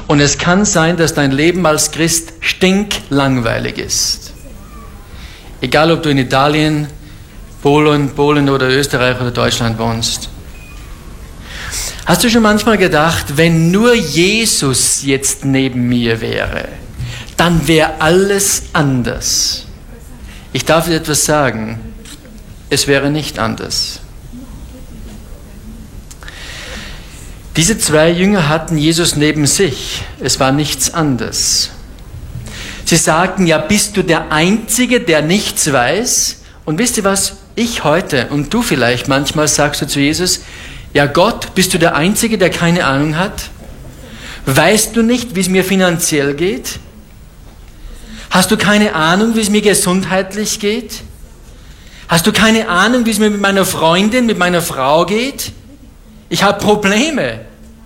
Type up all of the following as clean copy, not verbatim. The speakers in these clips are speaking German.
Und es kann sein, dass dein Leben als Christ stinklangweilig ist. Egal, ob du in Italien, Polen oder Österreich oder Deutschland wohnst. Hast du schon manchmal gedacht, wenn nur Jesus jetzt neben mir wäre, dann wäre alles anders? Ich darf dir etwas sagen, es wäre nicht anders. Diese zwei Jünger hatten Jesus neben sich, es war nichts anderes. Sie sagten, ja, bist du der Einzige, der nichts weiß? Und wisst ihr was, ich heute und du vielleicht manchmal sagst du zu Jesus, ja Gott, bist du der Einzige, der keine Ahnung hat? Weißt du nicht, wie es mir finanziell geht? Hast du keine Ahnung, wie es mir gesundheitlich geht? Hast du keine Ahnung, wie es mir mit meiner Freundin, mit meiner Frau geht? Ich habe Probleme.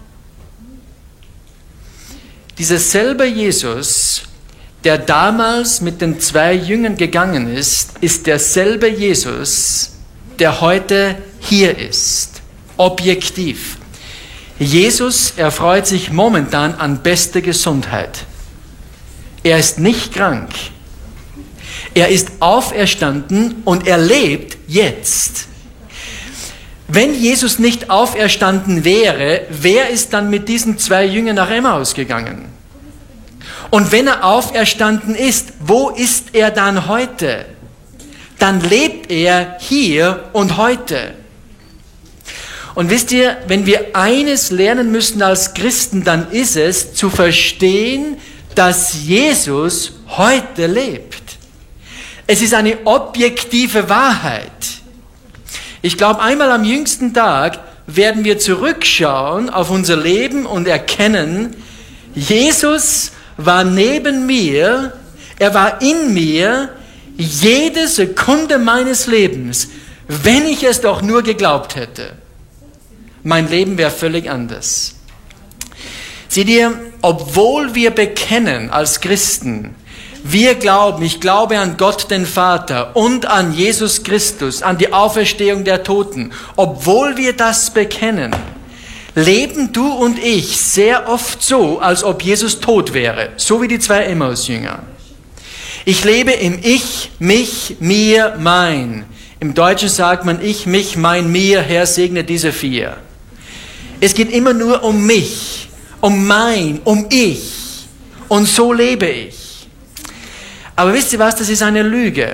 Dieser selbe Jesus, der damals mit den zwei Jüngern gegangen ist derselbe Jesus, der heute hier ist. Objektiv. Jesus erfreut sich momentan an bester Gesundheit. Er ist nicht krank. Er ist auferstanden und er lebt jetzt. Wenn Jesus nicht auferstanden wäre, wer ist dann mit diesen zwei Jüngern nach Emmaus gegangen? Und wenn er auferstanden ist, wo ist er dann heute? Dann lebt er hier und heute. Und wisst ihr, wenn wir eines lernen müssen als Christen, dann ist es zu verstehen, dass Jesus heute lebt. Es ist eine objektive Wahrheit. Ich glaube, einmal am jüngsten Tag werden wir zurückschauen auf unser Leben und erkennen, Jesus war neben mir, er war in mir, jede Sekunde meines Lebens, wenn ich es doch nur geglaubt hätte. Mein Leben wäre völlig anders. Seht ihr, obwohl wir bekennen als Christen, wir glauben, ich glaube an Gott den Vater und an Jesus Christus, an die Auferstehung der Toten, obwohl wir das bekennen, leben du und ich sehr oft so, als ob Jesus tot wäre, so wie die zwei Emmaus-Jünger. Ich lebe im Ich, mich, mir, mein. Im Deutschen sagt man ich, mich, mein, mir, Herr segne diese vier. Es geht immer nur um mich, um mein, um ich. Und so lebe ich. Aber wisst ihr was, das ist eine Lüge.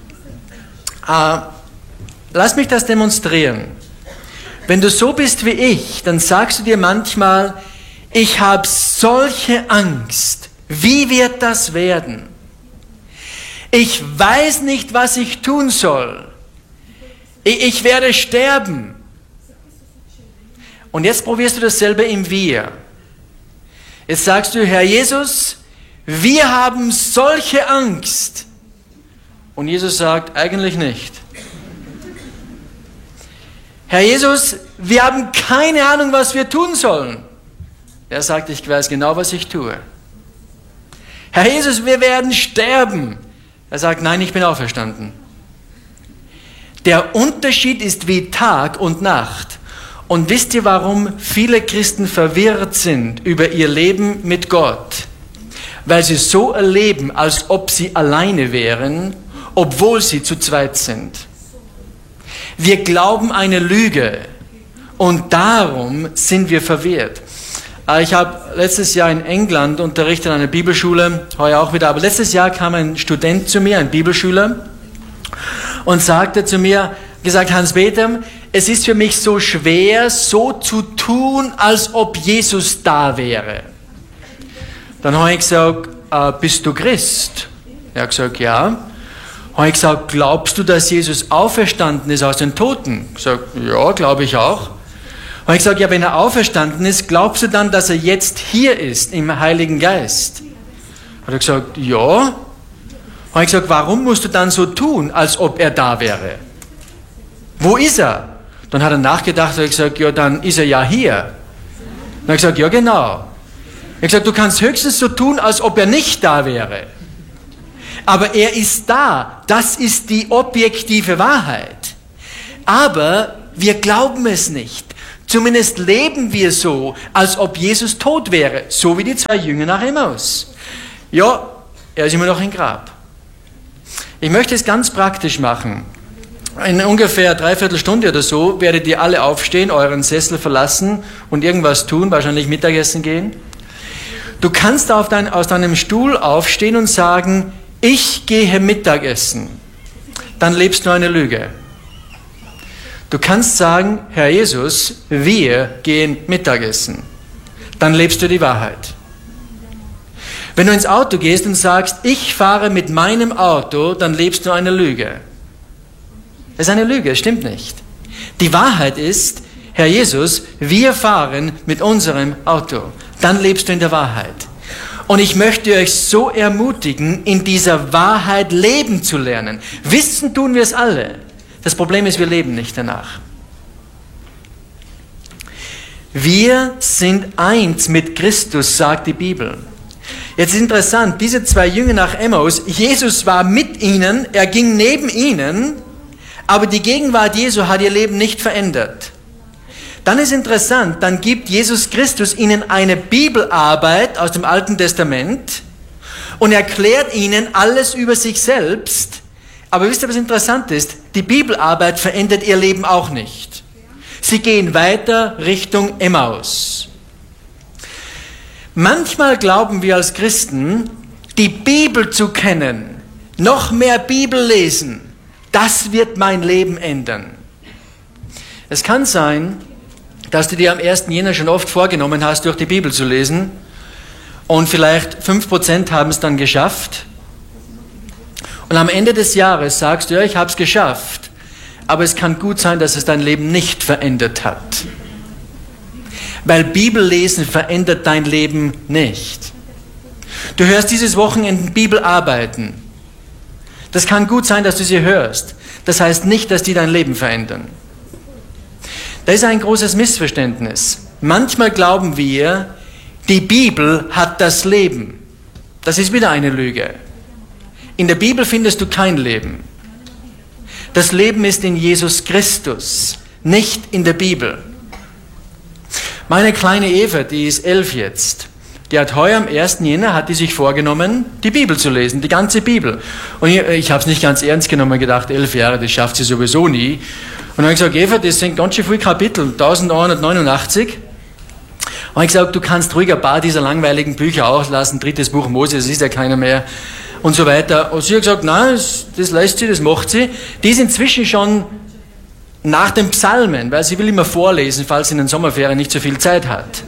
Lass mich das demonstrieren. Wenn du so bist wie ich, dann sagst du dir manchmal, ich habe solche Angst. Wie wird das werden? Ich weiß nicht, was ich tun soll. Ich werde sterben. Und jetzt probierst du dasselbe im Wir. Jetzt sagst du, Herr Jesus, wir haben solche Angst. Und Jesus sagt, eigentlich nicht. Herr Jesus, wir haben keine Ahnung, was wir tun sollen. Er sagt, ich weiß genau, was ich tue. Herr Jesus, wir werden sterben. Er sagt, nein, ich bin auferstanden. Der Unterschied ist wie Tag und Nacht. Und wisst ihr, warum viele Christen verwirrt sind über ihr Leben mit Gott? Weil sie so erleben, als ob sie alleine wären, obwohl sie zu zweit sind. Wir glauben eine Lüge und darum sind wir verwirrt. Ich habe letztes Jahr in England unterrichtet an einer Bibelschule, heuer auch wieder, aber letztes Jahr kam ein Student zu mir, ein Bibelschüler, und sagte zu mir, gesagt, Hans-Peter, es ist für mich so schwer, so zu tun, als ob Jesus da wäre. Dann habe ich gesagt, bist du Christ? Er hat gesagt, ja. Habe ich gesagt, glaubst du, dass Jesus auferstanden ist aus den Toten? Ich gesagt, ja, glaube ich auch. Habe ich gesagt, ja, wenn er auferstanden ist, glaubst du dann, dass er jetzt hier ist, im Heiligen Geist? Hat er gesagt, ja. Habe ich gesagt, warum musst du dann so tun, als ob er da wäre? Wo ist er? Dann hat er nachgedacht und hat gesagt, ja, dann ist er ja hier. Dann habe ich gesagt, ja, genau. Er hat gesagt, du kannst höchstens so tun, als ob er nicht da wäre. Aber er ist da. Das ist die objektive Wahrheit. Aber wir glauben es nicht. Zumindest leben wir so, als ob Jesus tot wäre, so wie die 2 Jünger nach Emmaus. Ja, er ist immer noch im Grab. Ich möchte es ganz praktisch machen. In ungefähr 3/4 Stunde oder so werdet ihr alle aufstehen, euren Sessel verlassen und irgendwas tun, wahrscheinlich Mittagessen gehen. Du kannst aus deinem Stuhl aufstehen und sagen, ich gehe Mittagessen. Dann lebst du eine Lüge. Du kannst sagen, Herr Jesus, wir gehen Mittagessen. Dann lebst du die Wahrheit. Wenn du ins Auto gehst und sagst, ich fahre mit meinem Auto, dann lebst du eine Lüge. Das ist eine Lüge, es stimmt nicht. Die Wahrheit ist, Herr Jesus, wir fahren mit unserem Auto. Dann lebst du in der Wahrheit. Und ich möchte euch so ermutigen, in dieser Wahrheit leben zu lernen. Wissen tun wir es alle. Das Problem ist, wir leben nicht danach. Wir sind eins mit Christus, sagt die Bibel. Jetzt ist interessant, diese 2 Jünger nach Emmaus, Jesus war mit ihnen, er ging neben ihnen, aber die Gegenwart Jesu hat ihr Leben nicht verändert. Dann ist interessant, dann gibt Jesus Christus ihnen eine Bibelarbeit aus dem Alten Testament und erklärt ihnen alles über sich selbst. Aber wisst ihr, was interessant ist? Die Bibelarbeit verändert ihr Leben auch nicht. Sie gehen weiter Richtung Emmaus. Manchmal glauben wir als Christen, die Bibel zu kennen, noch mehr Bibel lesen, das wird mein Leben ändern. Es kann sein, dass du dir am 1. Jänner schon oft vorgenommen hast, durch die Bibel zu lesen und vielleicht 5% haben es dann geschafft. Und am Ende des Jahres sagst du, ja, ich habe es geschafft, aber es kann gut sein, dass es dein Leben nicht verändert hat. Weil Bibellesen verändert dein Leben nicht. Du hörst dieses Wochenende Bibelarbeiten. Das kann gut sein, dass du sie hörst. Das heißt nicht, dass die dein Leben verändern. Da ist ein großes Missverständnis. Manchmal glauben wir, die Bibel hat das Leben. Das ist wieder eine Lüge. In der Bibel findest du kein Leben. Das Leben ist in Jesus Christus, nicht in der Bibel. Meine kleine Eva, die ist 11 jetzt, die hat heuer am 1. Jänner, hat die sich vorgenommen, die Bibel zu lesen, die ganze Bibel. Und ich habe es nicht ganz ernst genommen, gedacht, 11 Jahre, das schafft sie sowieso nie. Und dann habe ich gesagt, Eva, das sind ganz schön viele Kapitel, 1189. Und ich gesagt, du kannst ruhig ein paar dieser langweiligen Bücher auslassen, 3. Buch Mose, das ist ja keiner mehr, und so weiter. Und sie hat gesagt, nein, das lässt sie, das macht sie. Die ist inzwischen schon nach den Psalmen, weil sie will immer vorlesen, falls sie in den Sommerferien nicht so viel Zeit hat.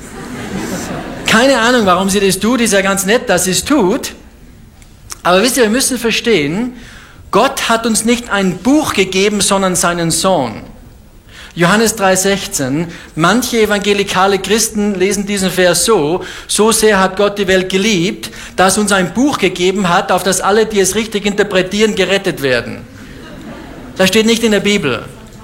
Keine Ahnung, warum sie das tut, ist ja ganz nett, dass sie es tut. Aber wisst ihr, wir müssen verstehen, Gott hat uns nicht ein Buch gegeben, sondern seinen Sohn. Johannes 3,16, manche evangelikale Christen lesen diesen Vers so sehr hat Gott die Welt geliebt, dass uns ein Buch gegeben hat, auf das alle, die es richtig interpretieren, gerettet werden. Das steht nicht in der Bibel.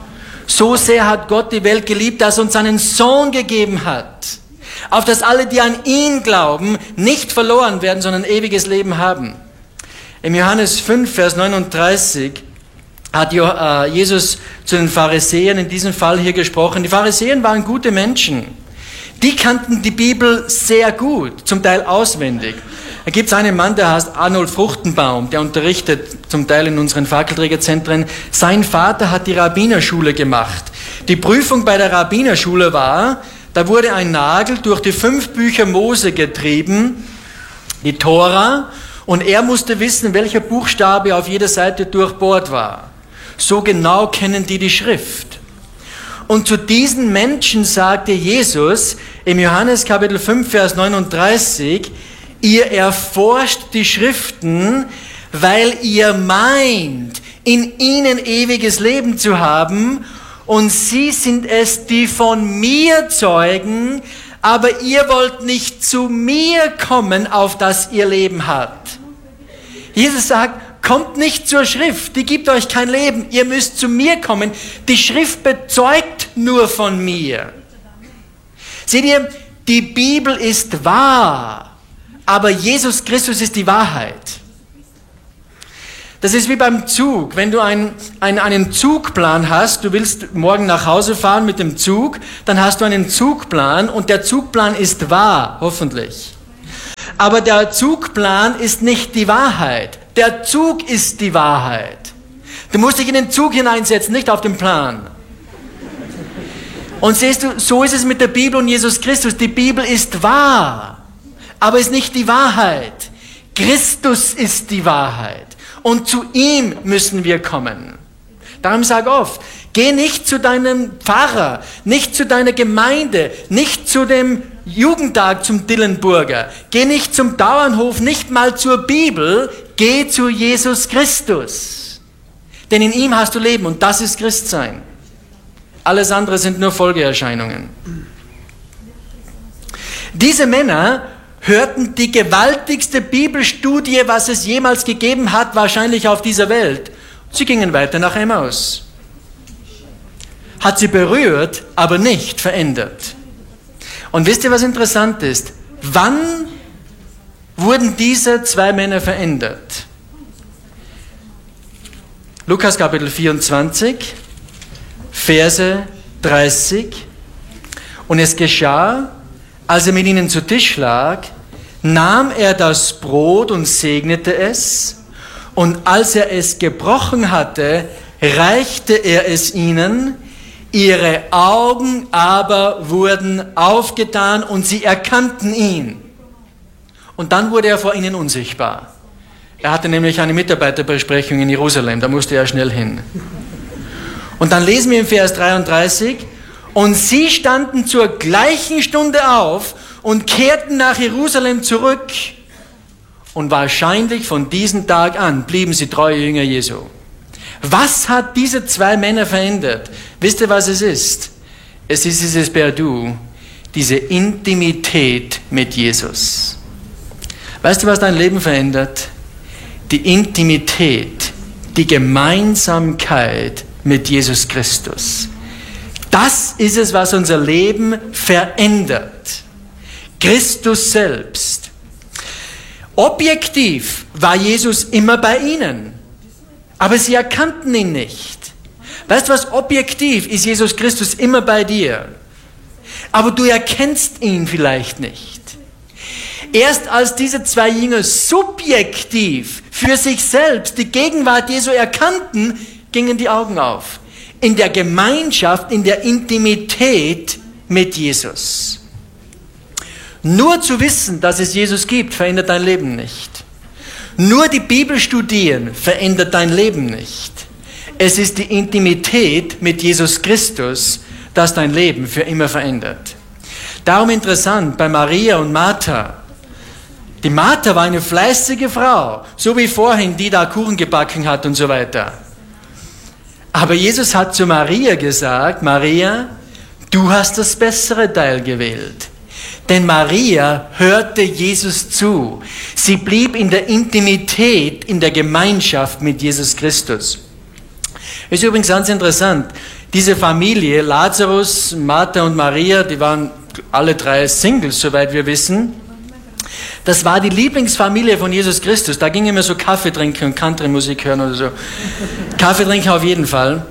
So sehr hat Gott die Welt geliebt, dass er uns seinen Sohn gegeben hat, auf das alle, die an ihn glauben, nicht verloren werden, sondern ewiges Leben haben. Im Johannes 5, Vers 39 hat Jesus zu den Pharisäern in diesem Fall hier gesprochen. Die Pharisäer waren gute Menschen. Die kannten die Bibel sehr gut, zum Teil auswendig. Da gibt es einen Mann, der heißt Arnold Fruchtenbaum, der unterrichtet zum Teil in unseren Fackelträgerzentren. Sein Vater hat die Rabbinerschule gemacht. Die Prüfung bei der Rabbinerschule war, da wurde ein Nagel durch die 5 Bücher Mose getrieben, die Tora, und er musste wissen, welcher Buchstabe auf jeder Seite durchbohrt war. So genau kennen die Schrift. Und zu diesen Menschen sagte Jesus im Johannes Kapitel 5, Vers 39, ihr erforscht die Schriften, weil ihr meint, in ihnen ewiges Leben zu haben, und sie sind es, die von mir zeugen, aber ihr wollt nicht zu mir kommen, auf das ihr Leben habt. Jesus sagt, kommt nicht zur Schrift, die gibt euch kein Leben, ihr müsst zu mir kommen. Die Schrift bezeugt nur von mir. Seht ihr, die Bibel ist wahr, aber Jesus Christus ist die Wahrheit. Das ist wie beim Zug. Wenn du einen Zugplan hast, du willst morgen nach Hause fahren mit dem Zug, dann hast du einen Zugplan und der Zugplan ist wahr, hoffentlich. Aber der Zugplan ist nicht die Wahrheit. Der Zug ist die Wahrheit. Du musst dich in den Zug hineinsetzen, nicht auf den Plan. Und siehst du, so ist es mit der Bibel und Jesus Christus. Die Bibel ist wahr, aber ist nicht die Wahrheit. Christus ist die Wahrheit. Und zu ihm müssen wir kommen. Darum sage ich oft, geh nicht zu deinem Pfarrer, nicht zu deiner Gemeinde, nicht zu dem Jugendtag zum Dillenburger, geh nicht zum Bauernhof, nicht mal zur Bibel, geh zu Jesus Christus. Denn in ihm hast du Leben und das ist Christsein. Alles andere sind nur Folgeerscheinungen. Diese Männer hörten die gewaltigste Bibelstudie, was es jemals gegeben hat, wahrscheinlich auf dieser Welt. Sie gingen weiter nach Emmaus. Hat sie berührt, aber nicht verändert. Und wisst ihr, was interessant ist? Wann wurden diese zwei Männer verändert? Lukas Kapitel 24, Verse 30. Und es geschah, als er mit ihnen zu Tisch lag, nahm er das Brot und segnete es, und als er es gebrochen hatte, reichte er es ihnen, ihre Augen aber wurden aufgetan und sie erkannten ihn. Und dann wurde er vor ihnen unsichtbar. Er hatte nämlich eine Mitarbeiterbesprechung in Jerusalem, da musste er schnell hin. Und dann lesen wir im Vers 33, und sie standen zur gleichen Stunde auf und kehrten nach Jerusalem zurück. Und wahrscheinlich von diesem Tag an blieben sie treue Jünger Jesu. Was hat diese zwei Männer verändert? Wisst ihr, was es ist? Es ist dieses Perdu, diese Intimität mit Jesus. Weißt du, was dein Leben verändert? Die Intimität, die Gemeinsamkeit mit Jesus Christus. Das ist es, was unser Leben verändert. Christus selbst. Objektiv war Jesus immer bei ihnen, aber sie erkannten ihn nicht. Weißt du was, objektiv ist Jesus Christus immer bei dir, aber du erkennst ihn vielleicht nicht. Erst als diese zwei Jünger subjektiv für sich selbst die Gegenwart Jesu erkannten, gingen die Augen auf. In der Gemeinschaft, in der Intimität mit Jesus. Nur zu wissen, dass es Jesus gibt, verändert dein Leben nicht. Nur die Bibel studieren verändert dein Leben nicht. Es ist die Intimität mit Jesus Christus, das dein Leben für immer verändert. Darum interessant bei Maria und Martha. Die Martha war eine fleißige Frau, so wie vorhin, die da Kuchen gebacken hat und so weiter. Aber Jesus hat zu Maria gesagt, Maria, du hast das bessere Teil gewählt. Denn Maria hörte Jesus zu. Sie blieb in der Intimität, in der Gemeinschaft mit Jesus Christus. Ist übrigens ganz interessant. Diese Familie, Lazarus, Martha und Maria, die waren alle drei Singles, soweit wir wissen. Das war die Lieblingsfamilie von Jesus Christus. Da ging immer so Kaffee trinken und Country-Musik hören oder so. Kaffee trinken auf jeden Fall.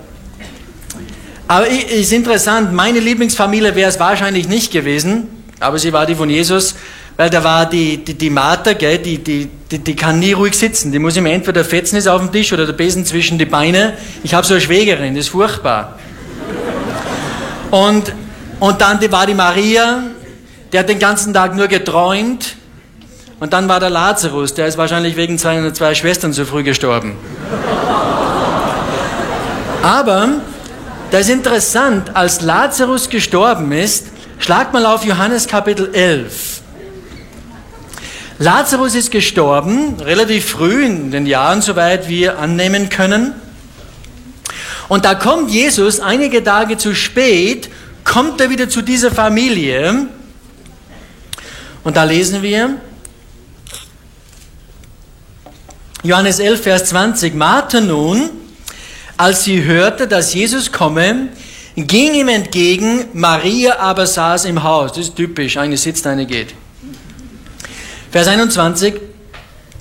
Aber ist interessant, meine Lieblingsfamilie wäre es wahrscheinlich nicht gewesen, aber sie war die von Jesus, weil da war die Martha, gell, die kann nie ruhig sitzen. Die muss immer entweder fetzen ist auf dem Tisch oder der Besen zwischen die Beine. Ich habe so eine Schwägerin, das ist furchtbar. Und dann war die Maria, der hat den ganzen Tag nur geträumt. Und dann war der Lazarus, der ist wahrscheinlich wegen seiner zwei Schwestern so früh gestorben. Aber das ist interessant, als Lazarus gestorben ist, schlag mal auf Johannes Kapitel 11. Lazarus ist gestorben, relativ früh in den Jahren, soweit wir annehmen können. Und da kommt Jesus, einige Tage zu spät, kommt er wieder zu dieser Familie. Und da lesen wir, Johannes 11, Vers 20, Martha nun, als sie hörte, dass Jesus komme, ging ihm entgegen, Maria aber saß im Haus. Das ist typisch, eine sitzt, eine geht. Vers 21,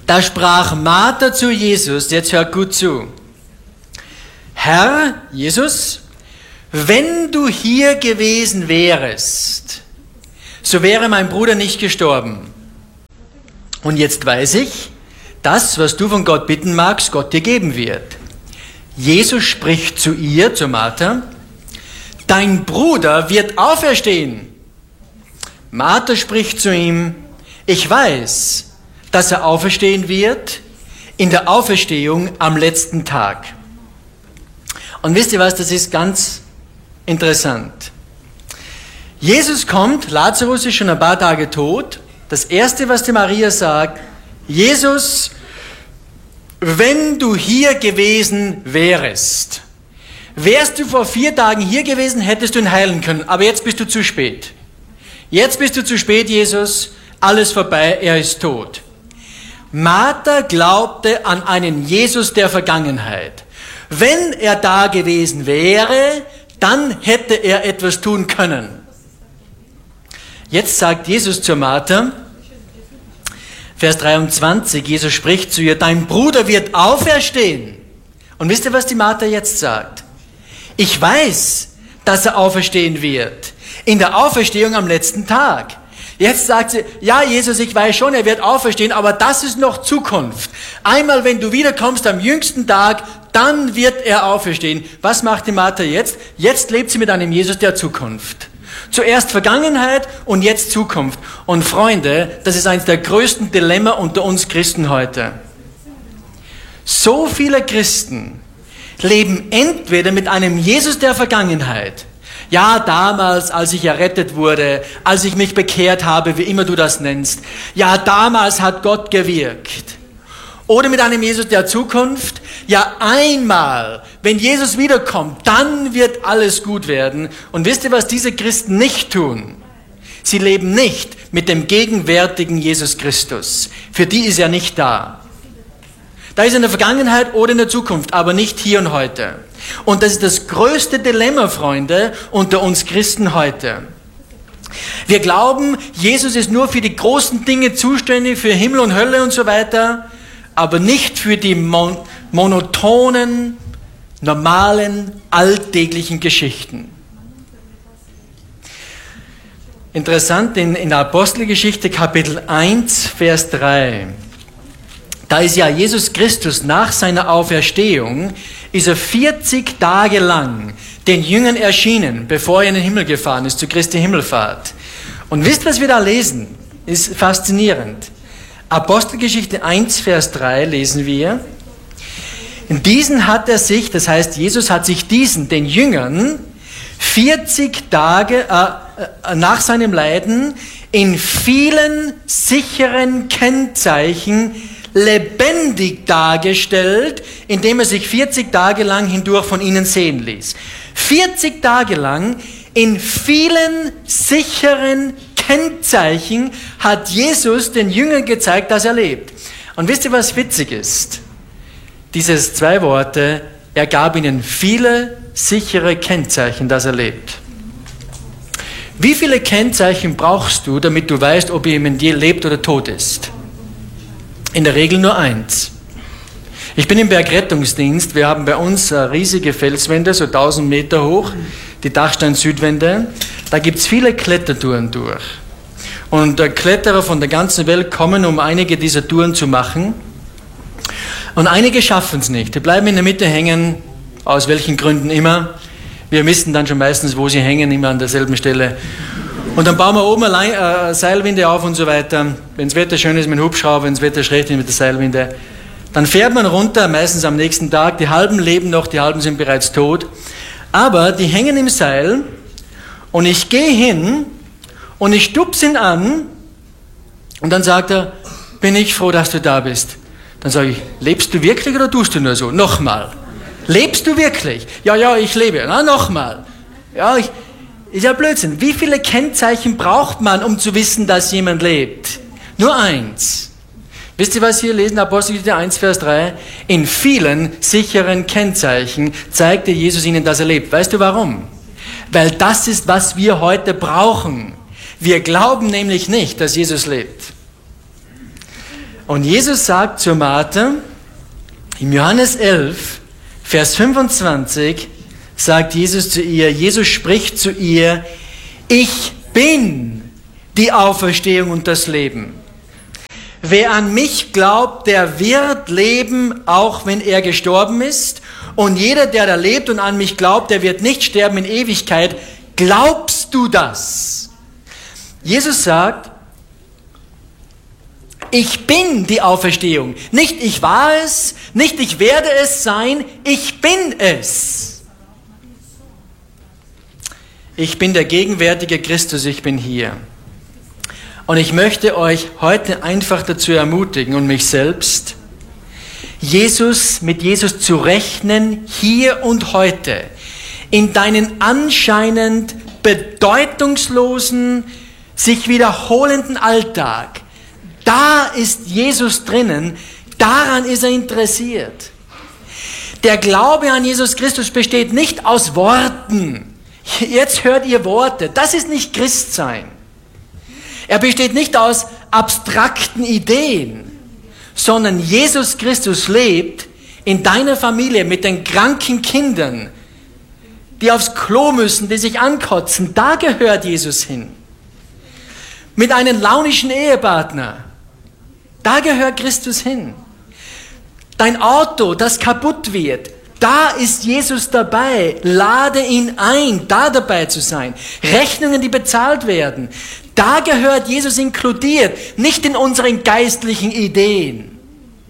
Da sprach Martha zu Jesus, jetzt hört gut zu: Herr, Jesus, wenn du hier gewesen wärest, so wäre mein Bruder nicht gestorben. Und jetzt weiß ich, das, was du von Gott bitten magst, Gott dir geben wird. Jesus spricht zu ihr, zu Martha: Dein Bruder wird auferstehen. Martha spricht zu ihm: Ich weiß, dass er auferstehen wird in der Auferstehung am letzten Tag. Und wisst ihr was, das ist ganz interessant. Jesus kommt, Lazarus ist schon ein paar Tage tot. Das Erste, was die Maria sagt: Jesus, wenn du hier gewesen wärst. Wärst du vor 4 Tagen hier gewesen, hättest du ihn heilen können. Aber jetzt bist du zu spät. Jetzt bist du zu spät, Jesus. Alles vorbei, er ist tot. Martha glaubte an einen Jesus der Vergangenheit. Wenn er da gewesen wäre, dann hätte er etwas tun können. Jetzt sagt Jesus zur Martha, Vers 23, Jesus spricht zu ihr: Dein Bruder wird auferstehen. Und wisst ihr, was die Martha jetzt sagt? Ich weiß, dass er auferstehen wird. In der Auferstehung am letzten Tag. Jetzt sagt sie: Ja, Jesus, ich weiß schon, er wird auferstehen, aber das ist noch Zukunft. Einmal, wenn du wiederkommst am jüngsten Tag, dann wird er auferstehen. Was macht die Martha jetzt? Jetzt lebt sie mit einem Jesus der Zukunft. Zuerst Vergangenheit und jetzt Zukunft. Und Freunde, das ist eines der größten Dilemma unter uns Christen heute. So viele Christen leben entweder mit einem Jesus der Vergangenheit. Ja, damals, als ich errettet wurde, als ich mich bekehrt habe, wie immer du das nennst. Ja, damals hat Gott gewirkt. Oder mit einem Jesus der Zukunft. Ja, einmal, wenn Jesus wiederkommt, dann wird alles gut werden. Und wisst ihr, was diese Christen nicht tun? Sie leben nicht mit dem gegenwärtigen Jesus Christus. Für die ist er nicht da. Da ist er in der Vergangenheit oder in der Zukunft, aber nicht hier und heute. Und das ist das größte Dilemma, Freunde, unter uns Christen heute. Wir glauben, Jesus ist nur für die großen Dinge zuständig, für Himmel und Hölle und so weiter, aber nicht für die monotonen, normalen, alltäglichen Geschichten. Interessant, in der Apostelgeschichte Kapitel 1, Vers 3, da ist ja Jesus Christus nach seiner Auferstehung, ist er 40 Tage lang den Jüngern erschienen, bevor er in den Himmel gefahren ist, zu Christi Himmelfahrt. Und wisst, was wir da lesen? Ist faszinierend. Apostelgeschichte 1, Vers 3 lesen wir: In diesen hat er sich, das heißt, Jesus hat sich diesen, den Jüngern, 40 Tage nach seinem Leiden in vielen sicheren Kennzeichen lebendig dargestellt, indem er sich 40 Tage lang hindurch von ihnen sehen ließ. 40 Tage lang in vielen sicheren Kennzeichen hat Jesus den Jüngern gezeigt, dass er lebt. Und wisst ihr, was witzig ist? Dieses 2 Worte: Er gab ihnen viele sichere Kennzeichen, dass er lebt. Wie viele Kennzeichen brauchst du, damit du weißt, ob jemand lebt oder tot ist? In der Regel nur 1. Ich bin im Bergrettungsdienst. Wir haben bei uns riesige Felswände, so 1000 Meter hoch, die Dachstein-Südwände. Da gibt es viele Klettertouren durch. Und Kletterer von der ganzen Welt kommen, um einige dieser Touren zu machen. Und einige schaffen es nicht. Die bleiben in der Mitte hängen, aus welchen Gründen immer. Wir wissen dann schon meistens, wo sie hängen, immer an derselben Stelle. Und dann bauen wir oben Seilwinde auf und so weiter. Wenn das Wetter schön ist mit dem Hubschrauber, wenn das Wetter schlecht ist mit der Seilwinde. Dann fährt man runter, meistens am nächsten Tag. Die halben leben noch, die halben sind bereits tot. Aber die hängen im Seil und ich gehe hin und ich stupse ihn an und dann sagt er: Bin ich froh, dass du da bist. Dann sage ich: Lebst du wirklich oder tust du nur so? Nochmal. Lebst du wirklich? Ja, ich lebe. Na, nochmal. Ja, ist ja Blödsinn. Wie viele Kennzeichen braucht man, um zu wissen, dass jemand lebt? Nur 1. Wisst ihr, was hier lesen? Apostelgeschichte 1, Vers 3. In vielen sicheren Kennzeichen zeigte Jesus ihnen, dass er lebt. Weißt du warum? Weil das ist, was wir heute brauchen. Wir glauben nämlich nicht, dass Jesus lebt. Und Jesus sagt zu Martha, im Johannes 11, Vers 25, sagt Jesus zu ihr, Jesus spricht zu ihr, ich bin die Auferstehung und das Leben. Wer an mich glaubt, der wird leben, auch wenn er gestorben ist. Und jeder, der da lebt und an mich glaubt, der wird nicht sterben in Ewigkeit. Glaubst du das? Jesus sagt, ich bin die Auferstehung. Nicht ich war es, nicht ich werde es sein, ich bin es. Ich bin der gegenwärtige Christus, ich bin hier. Und ich möchte euch heute einfach dazu ermutigen und mich selbst, mit Jesus zu rechnen, hier und heute, in deinen anscheinend bedeutungslosen, sich wiederholenden Alltag. Da ist Jesus drinnen, daran ist er interessiert. Der Glaube an Jesus Christus besteht nicht aus Worten. Jetzt hört ihr Worte, das ist nicht Christsein. Er besteht nicht aus abstrakten Ideen, sondern Jesus Christus lebt in deiner Familie mit den kranken Kindern, die aufs Klo müssen, die sich ankotzen. Da gehört Jesus hin. Mit einem launischen Ehepartner. Da gehört Christus hin. Dein Auto, das kaputt wird, da ist Jesus dabei. Lade ihn ein, da dabei zu sein. Rechnungen, die bezahlt werden. Da gehört Jesus inkludiert, nicht in unseren geistlichen Ideen.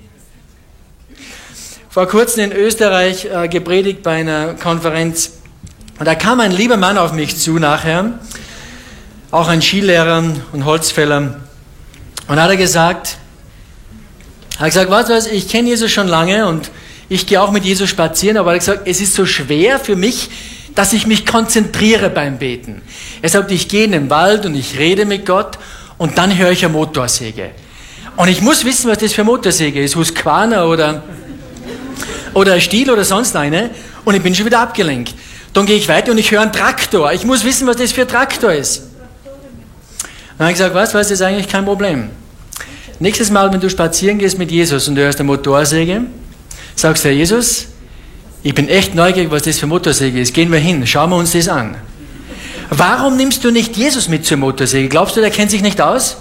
Vor kurzem in Österreich gepredigt bei einer Konferenz. Und da kam ein lieber Mann auf mich zu nachher, auch ein Skilehrer und Holzfäller. Und hat er gesagt, was, ich kenne Jesus schon lange und ich gehe auch mit Jesus spazieren, aber er hat gesagt, es ist so schwer für mich, dass ich mich konzentriere beim Beten. Er sagt, ich gehe in den Wald und ich rede mit Gott und dann höre ich eine Motorsäge. Und ich muss wissen, was das für eine Motorsäge ist, Husqvarna oder ein Stihl oder sonst eine, und ich bin schon wieder abgelenkt. Dann gehe ich weiter und ich höre einen Traktor. Ich muss wissen, was das für ein Traktor ist. Dann habe ich gesagt, was, das ist eigentlich kein Problem. Nächstes Mal, wenn du spazieren gehst mit Jesus und du hörst eine Motorsäge, sagst du, Herr Jesus, ich bin echt neugierig, was das für eine Motorsäge ist. Gehen wir hin, schauen wir uns das an. Warum nimmst du nicht Jesus mit zur Motorsäge? Glaubst du, der kennt sich nicht aus?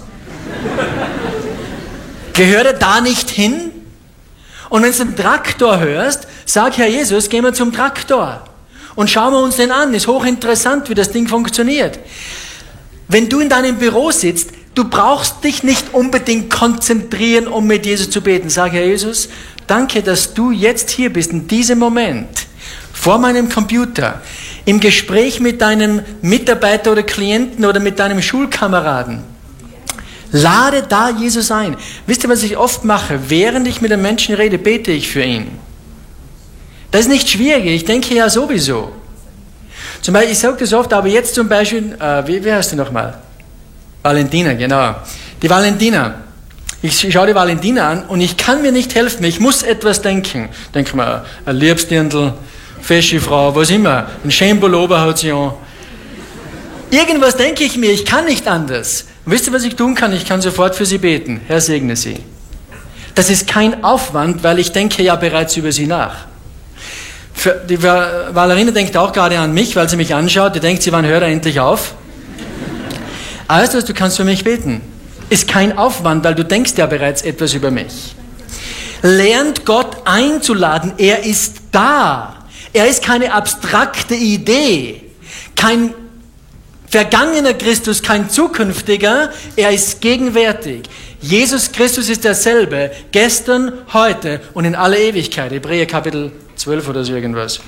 Gehört er da nicht hin? Und wenn du einen Traktor hörst, sag, Herr Jesus, gehen wir zum Traktor und schauen wir uns den an. Ist hochinteressant, wie das Ding funktioniert. Wenn du in deinem Büro sitzt, du brauchst dich nicht unbedingt konzentrieren, um mit Jesus zu beten. Sag, Herr Jesus, danke, dass du jetzt hier bist, in diesem Moment, vor meinem Computer, im Gespräch mit deinem Mitarbeiter oder Klienten oder mit deinem Schulkameraden. Lade da Jesus ein. Wisst ihr, was ich oft mache? Während ich mit einem Menschen rede, bete ich für ihn. Das ist nicht schwierig, ich denke ja sowieso. Zum Beispiel, ich sage das oft, aber jetzt zum Beispiel, wie heißt du nochmal? Valentina, genau. Die Valentina. Ich schaue die Valentina an und ich kann mir nicht helfen, ich muss etwas denken. Denk mal, ein Liebsdirndl, fesche Frau, was immer, ein schönen Pullover hat sie an. Irgendwas denke ich mir, ich kann nicht anders. Und wisst ihr, was ich tun kann? Ich kann sofort für sie beten. Herr, segne sie. Das ist kein Aufwand, weil ich denke ja bereits über sie nach. Die Valerina denkt auch gerade an mich, weil sie mich anschaut. Die denkt, wann hört er endlich auf? Aber weißt du was, du kannst für mich beten. Ist kein Aufwand, weil du denkst ja bereits etwas über mich. Lernt Gott einzuladen. Er ist da. Er ist keine abstrakte Idee. Kein vergangener Christus, kein zukünftiger. Er ist gegenwärtig. Jesus Christus ist derselbe. Gestern, heute und in alle Ewigkeit. Hebräer Kapitel 12 oder so irgendwas.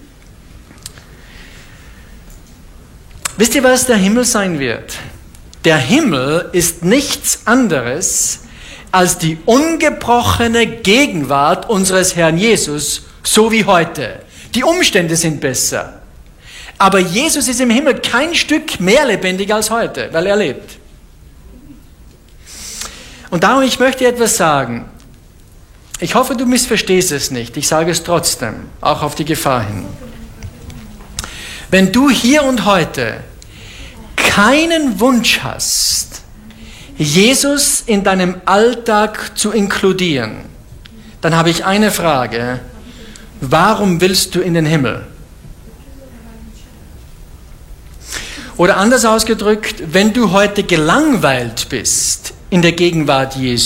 Wisst ihr, was der Himmel sein wird? Der Himmel ist nichts anderes als die ungebrochene Gegenwart unseres Herrn Jesus, so wie heute. Die Umstände sind besser. Aber Jesus ist im Himmel kein Stück mehr lebendig als heute, weil er lebt. Und darum, ich möchte etwas sagen. Ich hoffe, du missverstehst es nicht. Ich sage es trotzdem, auch auf die Gefahr hin. Wenn du hier und heute keinen Wunsch hast, Jesus in deinem Alltag zu inkludieren, dann habe ich eine Frage. Warum willst du in den Himmel? Oder anders ausgedrückt, wenn du heute gelangweilt bist in der Gegenwart Jesu,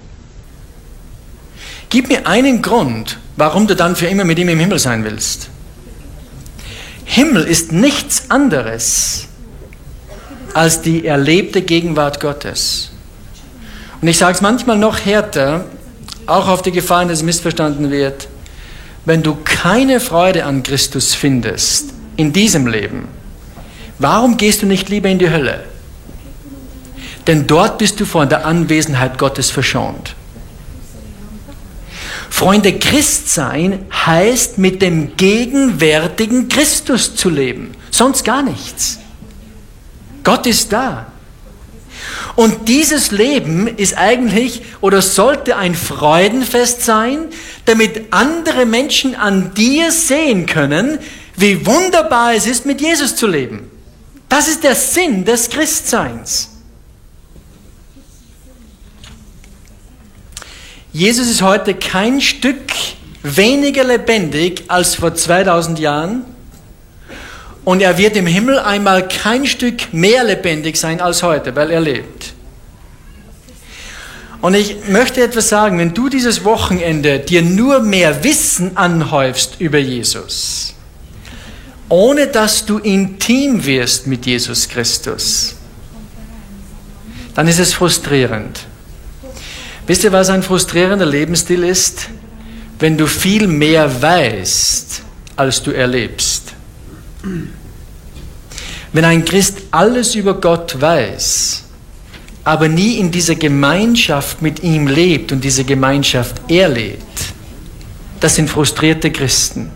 gib mir einen Grund, warum du dann für immer mit ihm im Himmel sein willst. Himmel ist nichts anderes als die erlebte Gegenwart Gottes. Und ich sage es manchmal noch härter, auch auf die Gefahr, dass es missverstanden wird, wenn du keine Freude an Christus findest in diesem Leben, warum gehst du nicht lieber in die Hölle? Denn dort bist du von der Anwesenheit Gottes verschont. Freunde, Christsein heißt, mit dem gegenwärtigen Christus zu leben. Sonst gar nichts. Gott ist da. Und dieses Leben ist eigentlich oder sollte ein Freudenfest sein, damit andere Menschen an dir sehen können, wie wunderbar es ist, mit Jesus zu leben. Das ist der Sinn des Christseins. Jesus ist heute kein Stück weniger lebendig als vor 2000 Jahren und er wird im Himmel einmal kein Stück mehr lebendig sein als heute, weil er lebt. Und ich möchte etwas sagen, wenn du dieses Wochenende dir nur mehr Wissen anhäufst über Jesus, ohne dass du intim wirst mit Jesus Christus, dann ist es frustrierend. Wisst ihr, was ein frustrierender Lebensstil ist? Wenn du viel mehr weißt, als du erlebst. Wenn ein Christ alles über Gott weiß, aber nie in dieser Gemeinschaft mit ihm lebt und diese Gemeinschaft erlebt, das sind frustrierte Christen.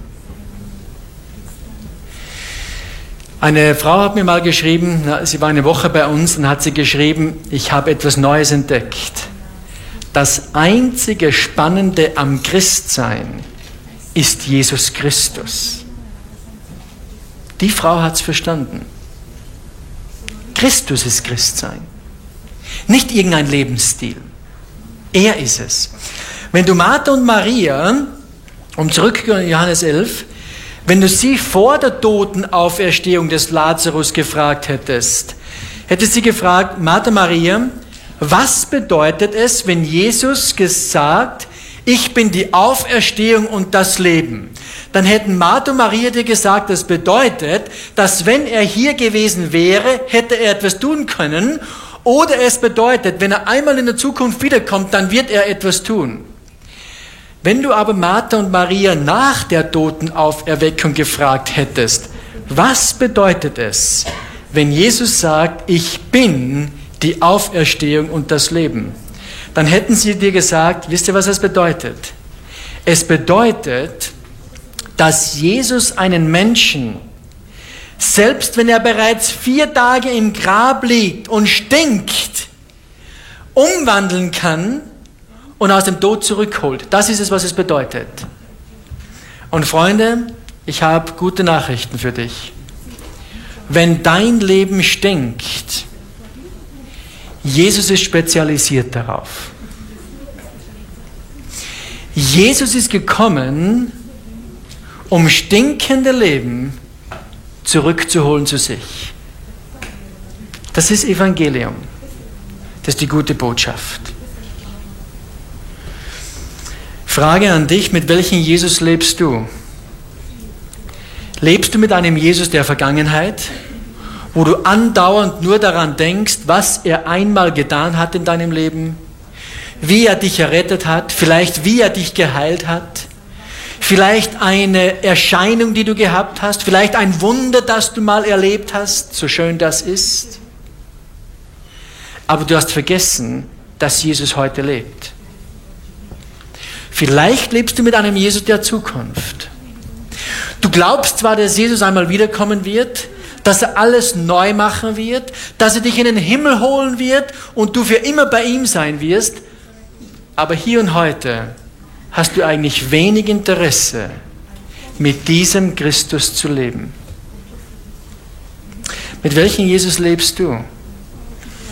Eine Frau hat mir mal geschrieben, sie war eine Woche bei uns und hat sie geschrieben, ich habe etwas Neues entdeckt. Das einzige Spannende am Christsein ist Jesus Christus. Die Frau hat es verstanden. Christus ist Christsein. Nicht irgendein Lebensstil. Er ist es. Wenn du Martha und Maria, um zurückzugehen in Johannes 11, wenn du sie vor der Totenauferstehung des Lazarus gefragt hättest, hättest sie gefragt, Martha, Maria, was bedeutet es, wenn Jesus gesagt, ich bin die Auferstehung und das Leben? Dann hätten Martha und Maria dir gesagt, das bedeutet, dass wenn er hier gewesen wäre, hätte er etwas tun können. Oder es bedeutet, wenn er einmal in der Zukunft wiederkommt, dann wird er etwas tun. Wenn du aber Martha und Maria nach der Totenauferweckung gefragt hättest, was bedeutet es, wenn Jesus sagt, ich bin die Auferstehung und das Leben, dann hätten sie dir gesagt, wisst ihr, was das bedeutet? Es bedeutet, dass Jesus einen Menschen, selbst wenn er bereits 4 Tage im Grab liegt und stinkt, umwandeln kann und aus dem Tod zurückholt. Das ist es, was es bedeutet. Und Freunde, ich habe gute Nachrichten für dich. Wenn dein Leben stinkt, Jesus ist spezialisiert darauf. Jesus ist gekommen, um stinkende Leben zurückzuholen zu sich. Das ist Evangelium. Das ist die gute Botschaft. Frage an dich, mit welchem Jesus lebst du? Lebst du mit einem Jesus der Vergangenheit, wo du andauernd nur daran denkst, was er einmal getan hat in deinem Leben, wie er dich errettet hat, vielleicht wie er dich geheilt hat, vielleicht eine Erscheinung, die du gehabt hast, vielleicht ein Wunder, das du mal erlebt hast, so schön das ist. Aber du hast vergessen, dass Jesus heute lebt. Vielleicht lebst du mit einem Jesus der Zukunft. Du glaubst zwar, dass Jesus einmal wiederkommen wird, dass er alles neu machen wird, dass er dich in den Himmel holen wird und du für immer bei ihm sein wirst, aber hier und heute hast du eigentlich wenig Interesse, mit diesem Christus zu leben. Mit welchem Jesus lebst du?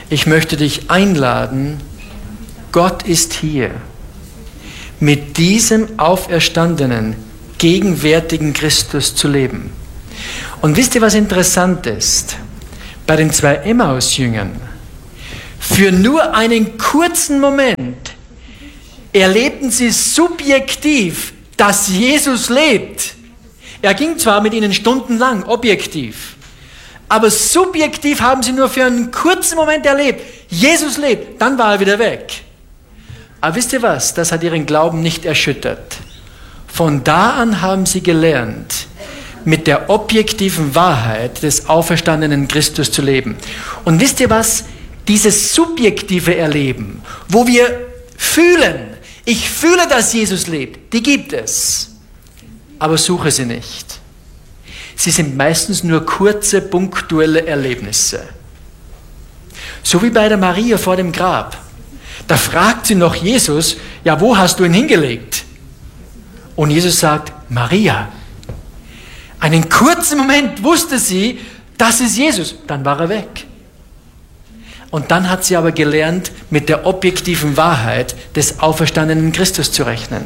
Ich möchte dich einladen, Gott ist hier, mit diesem auferstandenen, gegenwärtigen Christus zu leben. Und wisst ihr, was interessant ist? Bei den 2 Emmaus-Jüngern, für nur einen kurzen Moment erlebten sie subjektiv, dass Jesus lebt. Er ging zwar mit ihnen stundenlang, objektiv, aber subjektiv haben sie nur für einen kurzen Moment erlebt, Jesus lebt, dann war er wieder weg. Aber wisst ihr was, das hat ihren Glauben nicht erschüttert. Von da an haben sie gelernt, mit der objektiven Wahrheit des auferstandenen Christus zu leben. Und wisst ihr was, dieses subjektive Erleben, wo wir fühlen, ich fühle, dass Jesus lebt, die gibt es. Aber suche sie nicht. Sie sind meistens nur kurze, punktuelle Erlebnisse. So wie bei der Maria vor dem Grab. Da fragt sie noch Jesus, ja, wo hast du ihn hingelegt? Und Jesus sagt, Maria. Einen kurzen Moment wusste sie, das ist Jesus. Dann war er weg. Und dann hat sie aber gelernt, mit der objektiven Wahrheit des auferstandenen Christus zu rechnen.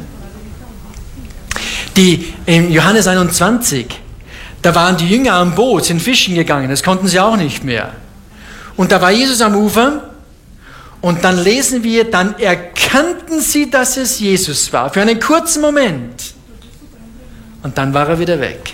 In Johannes 21, da waren die Jünger am Boot, sind fischen gegangen, das konnten sie auch nicht mehr. Und da war Jesus am Ufer und dann lesen wir, dann erkannten sie, dass es Jesus war, für einen kurzen Moment. Und dann war er wieder weg.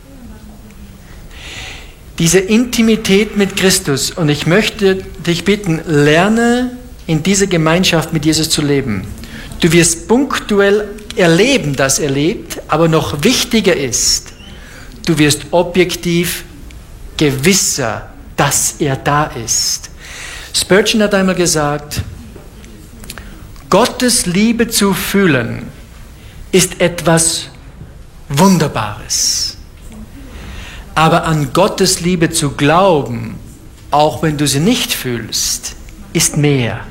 Diese Intimität mit Christus, und ich möchte dich bitten, lerne in dieser Gemeinschaft mit Jesus zu leben. Du wirst punktuell erleben, dass er lebt, aber noch wichtiger ist, du wirst objektiv gewisser, dass er da ist. Spurgeon hat einmal gesagt, Gottes Liebe zu fühlen ist etwas Wunderbares. Aber an Gottes Liebe zu glauben, auch wenn du sie nicht fühlst, ist mehr.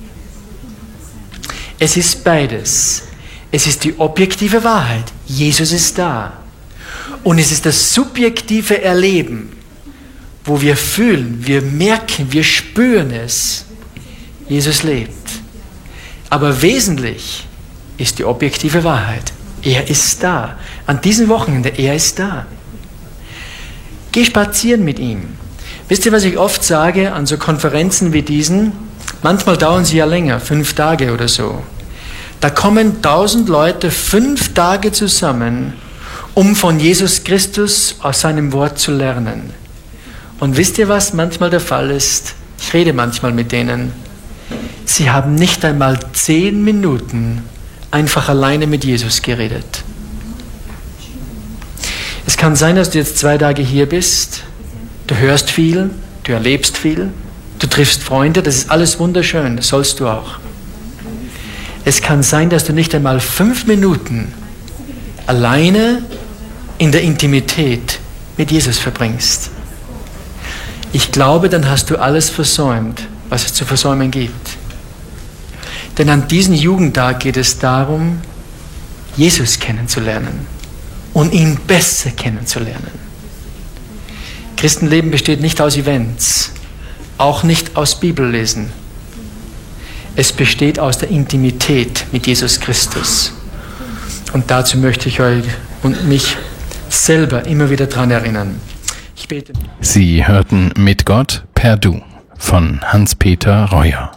Es ist beides. Es ist die objektive Wahrheit. Jesus ist da. Und es ist das subjektive Erleben, wo wir fühlen, wir merken, wir spüren es. Jesus lebt. Aber wesentlich ist die objektive Wahrheit. Er ist da. An diesem Wochenende, er ist da. Geh spazieren mit ihm. Wisst ihr, was ich oft sage an so Konferenzen wie diesen? Manchmal dauern sie ja länger, 5 Tage oder so. Da kommen 1000 Leute 5 Tage zusammen, um von Jesus Christus aus seinem Wort zu lernen. Und wisst ihr, was manchmal der Fall ist? Ich rede manchmal mit denen. Sie haben nicht einmal 10 Minuten einfach alleine mit Jesus geredet. Es kann sein, dass du jetzt 2 Tage hier bist, du hörst viel, du erlebst viel, du triffst Freunde, das ist alles wunderschön, das sollst du auch. Es kann sein, dass du nicht einmal 5 Minuten alleine in der Intimität mit Jesus verbringst. Ich glaube, dann hast du alles versäumt, was es zu versäumen gibt. Denn an diesem Jugendtag geht es darum, Jesus kennenzulernen und ihn besser kennenzulernen. Christenleben besteht nicht aus Events, auch nicht aus Bibellesen. Es besteht aus der Intimität mit Jesus Christus. Und dazu möchte ich euch und mich selber immer wieder daran erinnern. Ich bete. Sie hörten Mit Gott per Du von Hans-Peter Reuer.